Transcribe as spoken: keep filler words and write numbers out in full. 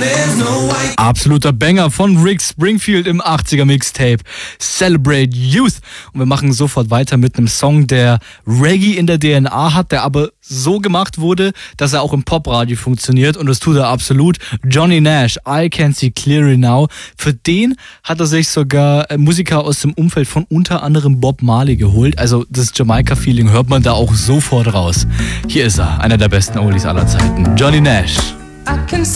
Absoluter Banger von Rick Springfield im achtziger Mixtape Celebrate Youth. Und wir machen sofort weiter mit einem Song, der Reggae in der D N A hat, der aber so gemacht wurde, dass er auch im Popradio funktioniert, und das tut er absolut. Johnny Nash, I Can See Clearly Now. Für den hat er sich sogar Musiker aus dem Umfeld von unter anderem Bob Marley geholt. Also das Jamaika-Feeling hört man da auch sofort raus. Hier ist er, einer der besten Oldies aller Zeiten, Johnny Nash.